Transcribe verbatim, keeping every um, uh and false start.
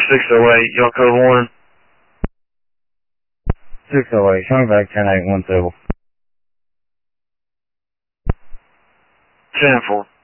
six oh eight, y'all code one. six oh eight, coming back ten eight one civil. ten four.